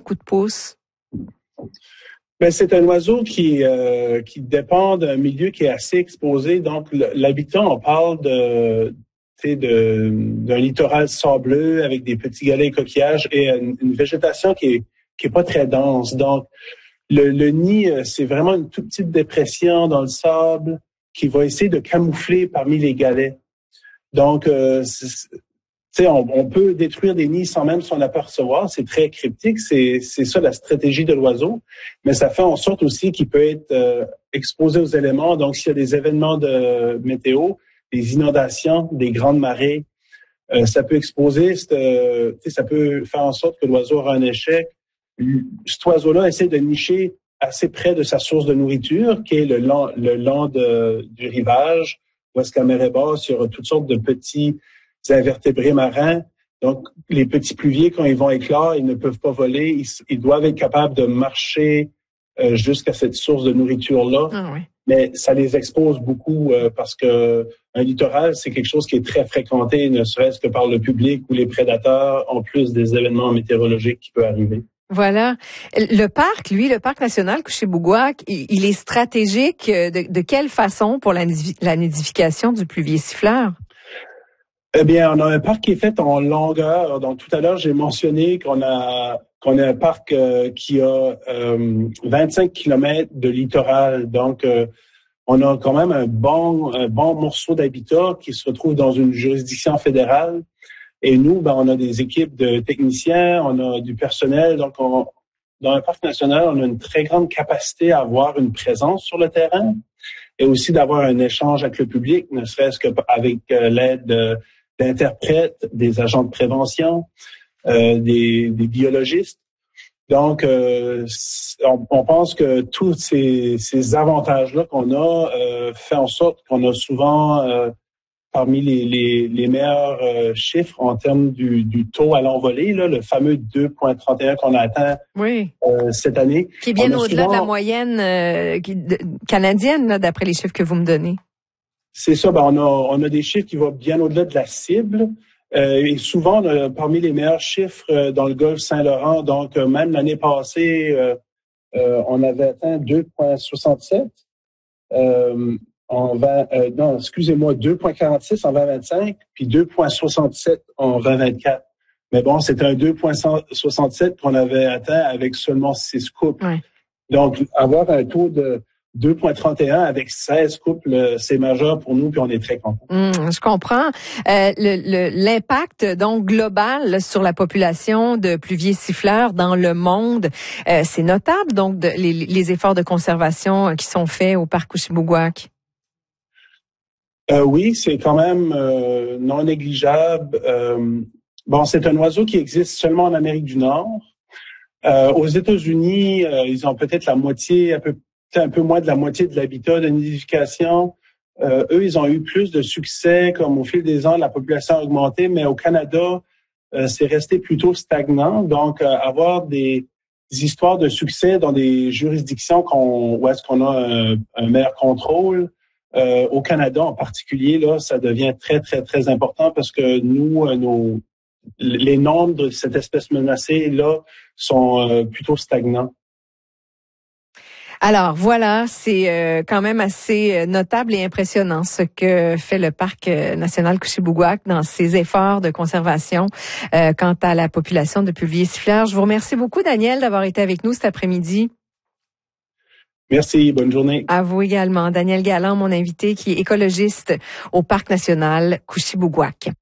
coup de pouce? Ben, c'est un oiseau qui dépend d'un milieu qui est assez exposé. Donc, l'habitat, on parle d'un littoral sableux avec des petits galets et coquillages et une végétation qui est pas très dense. Donc, le nid, c'est vraiment une toute petite dépression dans le sable qui va essayer de camoufler parmi les galets. Donc, on peut détruire des nids sans même s'en apercevoir. C'est très cryptique. C'est ça la stratégie de l'oiseau. Mais ça fait en sorte aussi qu'il peut être exposé aux éléments. Donc, s'il y a des événements de météo, des inondations, des grandes marées, ça peut exposer, ça peut faire en sorte que l'oiseau aura un échec. Cet oiseau-là essaie de nicher assez près de sa source de nourriture, qui est le long du rivage, où est-ce que la mer est basse, il y aura toutes sortes de petits invertébrés marins. Donc, les petits pluviers, quand ils vont éclore, ils ne peuvent pas voler. Ils doivent être capables de marcher jusqu'à cette source de nourriture-là. Ah oui. Mais ça les expose beaucoup parce que un littoral, c'est quelque chose qui est très fréquenté, ne serait-ce que par le public ou les prédateurs, en plus des événements météorologiques qui peuvent arriver. Voilà. Le parc national Couché-Bougouac, il est stratégique de quelle façon pour la nidification du pluvier siffleur? Eh bien, on a un parc qui est fait en longueur. Donc, tout à l'heure, j'ai mentionné qu'on a un parc qui a 25 kilomètres de littoral. Donc, on a quand même un bon morceau d'habitat qui se retrouve dans une juridiction fédérale. Et nous, on a des équipes de techniciens, on a du personnel. Donc, dans un parc national, on a une très grande capacité à avoir une présence sur le terrain et aussi d'avoir un échange avec le public, ne serait-ce qu'avec l'aide d'interprètes, des agents de prévention, des biologistes. Donc, on pense que tous ces avantages-là qu'on a fait en sorte qu'on a souvent parmi les meilleurs chiffres en termes du taux à l'envolée, là, le fameux 2,31 qu'on a atteint cette année. Qui est bien au-delà de la moyenne canadienne, là, d'après les chiffres que vous me donnez. C'est ça, on a des chiffres qui vont bien au-delà de la cible. Et souvent, on a parmi les meilleurs chiffres dans le golfe Saint-Laurent. Donc, même l'année passée, on avait atteint 2,67. 2,46 en 2025, puis 2,67 en 2024. Mais bon, c'était un 2,67 qu'on avait atteint avec seulement 6 couples. Ouais. Donc, avoir un taux de 2,31 avec 16 couples, c'est majeur pour nous, puis on est très contents. Je comprends. L'impact donc global là, sur la population de pluviers siffleurs dans le monde, c'est notable. Donc, les efforts de conservation qui sont faits au parc Couché-Bougouac. Oui, c'est quand même non négligeable. C'est un oiseau qui existe seulement en Amérique du Nord. Aux États-Unis, ils ont peut-être la moitié, un peu moins de la moitié de l'habitat de nidification. Eux, ils ont eu plus de succès, comme au fil des ans, la population a augmenté, mais au Canada, c'est resté plutôt stagnant. Donc, avoir des histoires de succès dans des juridictions où est-ce qu'on a un meilleur contrôle, au Canada en particulier, là, ça devient très, très, très important parce que nous, les nombres de cette espèce menacée, là, sont plutôt stagnants. Alors voilà, c'est quand même assez notable et impressionnant ce que fait le Parc national Couché-Bougouac dans ses efforts de conservation quant à la population de pluviers siffleurs. Je vous remercie beaucoup, Daniel, d'avoir été avec nous cet après-midi. Merci, bonne journée. À vous également. Daniel Galland, mon invité, qui est écologiste au Parc national Couché-Bougouac.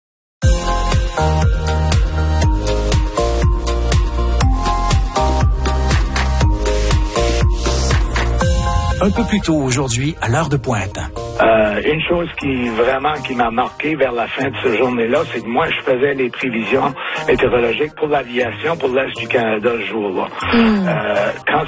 Un peu plus tôt aujourd'hui, à l'heure de pointe. Une chose qui m'a marqué vers la fin de cette journée-là, c'est que moi, je faisais les prévisions météorologiques pour l'aviation pour l'Est du Canada ce jour-là. Quand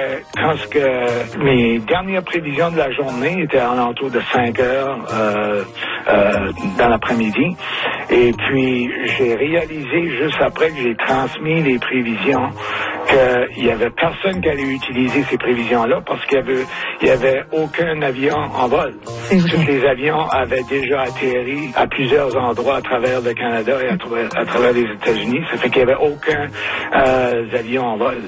mes dernières prévisions de la journée étaient à l'entour de 5 heures dans l'après-midi, et puis j'ai réalisé juste après que j'ai transmis les prévisions qu'il y avait personne qui allait utiliser ces prévisions-là parce qu'il y avait aucun avion en vol. Tous les avions avaient déjà atterri à plusieurs endroits à travers le Canada et à travers les États-Unis. Ça fait qu'il n'y avait aucun avion en vol.